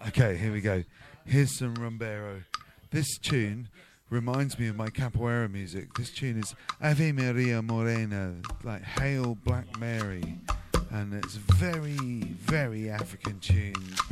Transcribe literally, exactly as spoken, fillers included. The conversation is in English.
Okay, here we go. Here's some rumbero. This tune reminds me of my capoeira music. This tune is Ave Maria Morena, like Hail Black Mary. And it's very, very African tune.